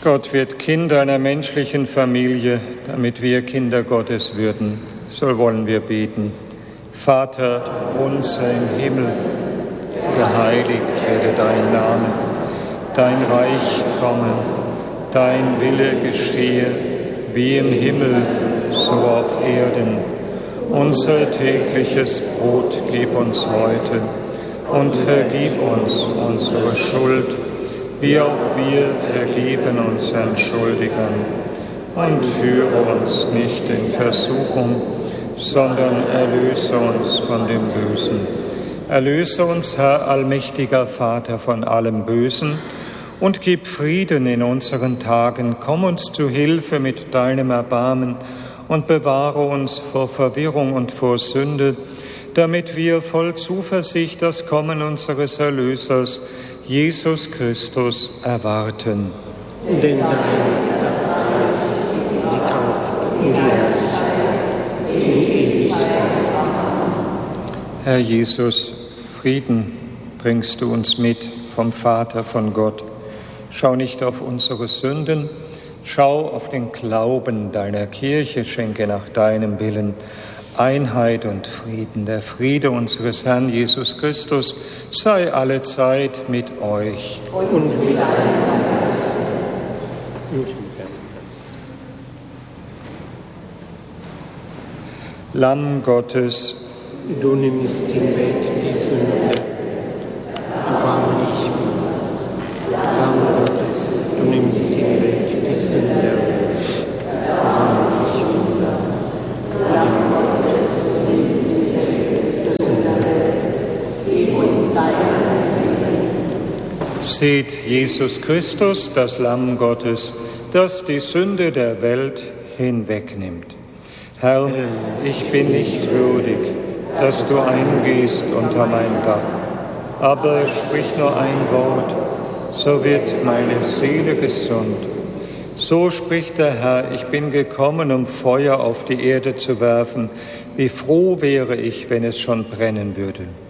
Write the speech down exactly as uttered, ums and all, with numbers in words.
Gott wird Kind einer menschlichen Familie, damit wir Kinder Gottes würden. So wollen wir beten. Vater unser im Himmel, geheiligt werde dein Name. Dein Reich komme, dein Wille geschehe, wie im Himmel, so auf Erden. Unser tägliches Brot gib uns heute und vergib uns unsere Schuld, wie auch wir vergeben unseren Schuldigern. Und führe uns nicht in Versuchung, sondern erlöse uns von dem Bösen. Erlöse uns, Herr allmächtiger Vater, von allem Bösen und gib Frieden in unseren Tagen. Komm uns zu Hilfe mit deinem Erbarmen und bewahre uns vor Verwirrung und vor Sünde, damit wir voll Zuversicht das Kommen unseres Erlösers, Jesus Christus, erwarten. Denn dein ist das Reich, die Kraft und die Herrlichkeit in Ewigkeit. Herr Jesus, Frieden bringst du uns mit vom Vater, von Gott. Schau nicht auf unsere Sünden, schau auf den Glauben deiner Kirche, schenke nach deinem Willen Einheit und Frieden. Der Friede unseres Herrn Jesus Christus sei alle Zeit mit euch. Und mit deinem Geist. Und mit deinem Geist. Lamm Gottes, du nimmst hinweg die Sünde. Erbarme dich. Lamm Gottes, du nimmst hinweg die Sünde. Erbarme dich. Lamm Gottes, du nimmst hinweg die Sünde. Gib uns dein. Seht Jesus Christus, das Lamm Gottes, das die Sünde der Welt hinwegnimmt. Herr, ich bin nicht würdig, dass du eingehst unter mein Dach, aber sprich nur ein Wort, so wird meine Seele gesund. So spricht der Herr, ich bin gekommen, um Feuer auf die Erde zu werfen. Wie froh wäre ich, wenn es schon brennen würde.